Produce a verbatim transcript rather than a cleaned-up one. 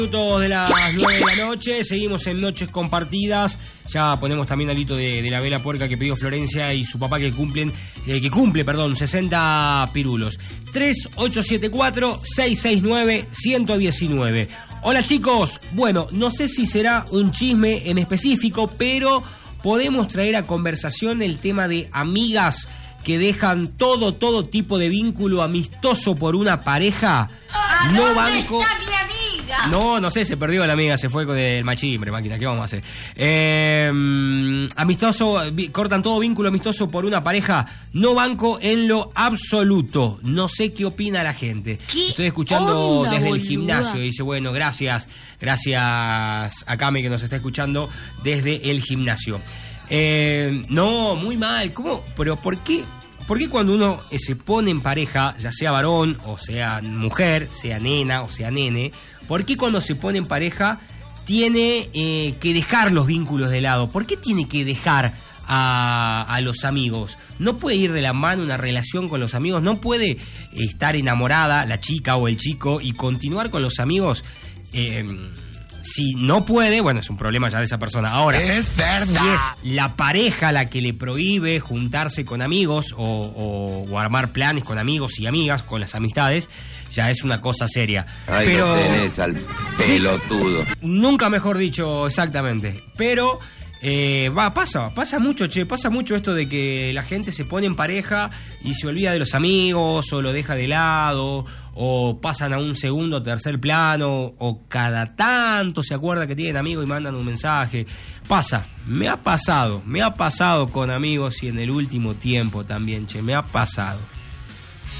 Minutos de las nueve de la noche, seguimos en Noches Compartidas. Ya ponemos también al hito de, de la vela puerca que pidió Florencia y su papá que cumplen, eh, que cumple, perdón, sesenta pirulos. tres ocho siete cuatro, seis seis nueve, uno uno nueve. Hola chicos, bueno, no sé si será un chisme en específico, pero podemos traer a conversación el tema de amigas que dejan todo, todo tipo de vínculo amistoso por una pareja. Ah, no ¿dónde banco. está mi amiga? No, no sé, se perdió la amiga, se fue con el machimbre, máquina, ¿qué vamos a hacer? Eh, amistoso, vi, cortan todo vínculo amistoso por una pareja, no banco en lo absoluto. No sé qué opina la gente. ¿Qué Estoy escuchando onda, desde boluda? el gimnasio, dice, bueno, gracias, gracias a Cami que nos está escuchando desde el gimnasio. Eh, no, muy mal, ¿cómo? Pero ¿por qué? ¿Por qué cuando uno se pone en pareja, ya sea varón o sea mujer, sea nena o sea nene, ¿por qué cuando se pone en pareja tiene eh, que dejar los vínculos de lado? ¿Por qué tiene que dejar a, a los amigos? ¿No puede ir de la mano una relación con los amigos? ¿No puede estar enamorada la chica o el chico y continuar con los amigos? Eh, si no puede, bueno, es un problema ya de esa persona. Ahora, es verdad. Si es la pareja la que le prohíbe juntarse con amigos o, o, o armar planes con amigos y amigas, con las amistades, ya es una cosa seria. Ahí pero lo tenés al pelotudo. Sí, nunca mejor dicho, exactamente. Pero eh, va, pasa, pasa mucho, che, pasa mucho esto de que la gente se pone en pareja y se olvida de los amigos, o lo deja de lado, o pasan a un segundo o tercer plano, o cada tanto se acuerda que tienen amigos y mandan un mensaje. Pasa, me ha pasado, me ha pasado con amigos y en el último tiempo también, che, me ha pasado.